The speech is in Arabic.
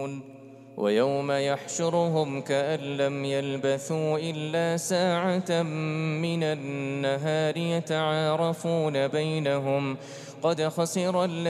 ويوم يحشرهم كأن لم يلبثوا إلا ساعة من النهار يتعارفون بينهم قد خسر